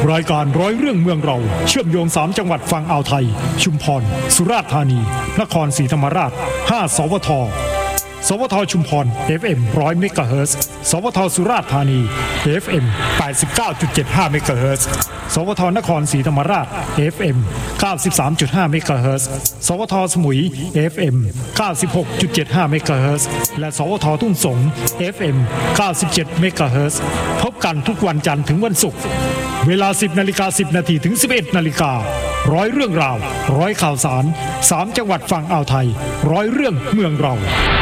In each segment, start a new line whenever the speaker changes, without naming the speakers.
รายการร้อยเรื่องเมืองเราเชื่อมโยง3จังหวัดฝั่งอ่าวไทยชุมพรสุราษฎร์ธานีนครศรีธรรมราช5สวทสวทชุมพร FM 100 เมกะเฮิรตซ์สวทสุราษฎร์ธานี FM 89.75 เมกะเฮิรตซ์สวทนครศรีธรรมราช FM 93.5 เมกะเฮิรตซ์สวทสมุย FM 96.75 เมกะเฮิรตซ์และสวททุ่งสง FM 97 เมกะเฮิรตซ์พบกันทุกวันจันทร์ถึงวันศุกร์เวลา 10:10 นถึง 11:00 นร้อยเรื่องราวร้อยข่าวสาร3จังหวัดฝั่งอ่าวไทยร้อยเรื่องเมืองเรา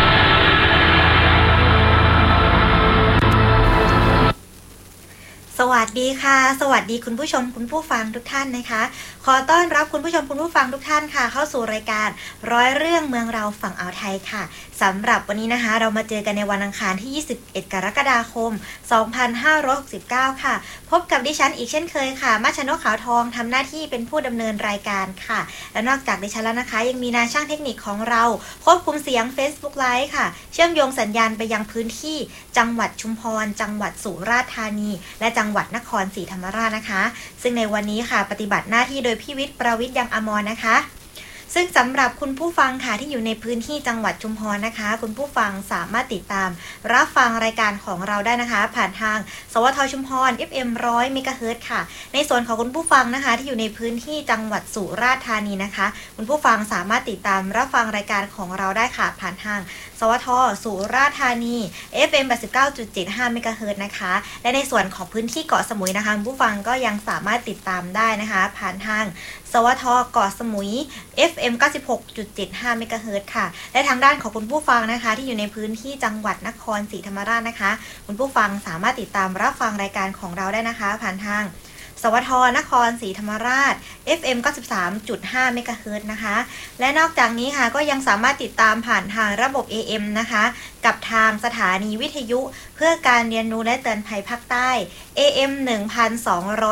สวัสดีค่ะสวัสดีคุณผู้ชมคุณผู้ฟังทุกท่านนะคะขอต้อนรับคุณผู้ชมคุณผู้ฟังทุกท่านค่ะเข้าสู่รายการร้อยเรื่องเมืองเราฝั่งอ่าวไทยค่ะสำหรับวันนี้นะคะเรามาเจอกันในวันอังคารที่21กรกฎาคม2569ค่ะพบกับดิฉันอีกเช่นเคยค่ะมาชนกขาวทองทำหน้าที่เป็นผู้ดำเนินรายการค่ะและนอกจากดิฉันแล้วนะคะยังมีนายช่างเทคนิคของเราควบคุมเสียง Facebook Live ค่ะเชื่อมโยงสัญญาณไปยังพื้นที่จังหวัดชุมพรจังหวัดสุราษฎร์ธานีและจังหวัดนครศรีธรรมราชนะคะซึ่งในวันนี้ค่ะปฏิบัติหน้าที่โดยพี่วิทย์ประวิทย์ยังอมรนะคะซึ่งสำหรับคุณผู้ฟังค่ะที่อยู่ในพื้นที่จังหวัดชุมพรนะคะคุณผู้ฟังสามารถติดตามรับฟังรายการของเราได้นะคะผ่านทางสวทชุมพร FM 100 เมกะเฮิรตซ์ค่ะในส่วนของคุณผู้ฟังนะคะที่อยู่ในพื้นที่จังหวัดสุราษฎร์ธานีนะคะคุณผู้ฟังสามารถติดตามรับฟังรายการของเราได้ค่ะผ่านทางสวทสุราษฎร์ธานี FM 89.75 เมกะเฮิรตซ์นะคะและในส่วนของพื้นที่เกาะสมุยนะคะคุณผู้ฟังก็ยังสามารถติดตามได้นะคะผ่านทางสวทเกาะสมุย FM 96.75 เมกะเฮิรตซ์ค่ะและทางด้านของคุณผู้ฟังนะคะที่อยู่ในพื้นที่จังหวัดนครศรีธรรมราชนะคะคุณผู้ฟังสามารถติดตามรับฟังรายการของเราได้นะคะผ่านทางสวทนครศรีธรรมราช FM 93.5 เมกะเฮิรตซ์นะคะและนอกจากนี้ค่ะก็ยังสามารถติดตามผ่านทางระบบ AM นะคะกับทางสถานีวิทยุเพื่อการเรียนรู้และเตือนภัยภาคใต้ AM 1,200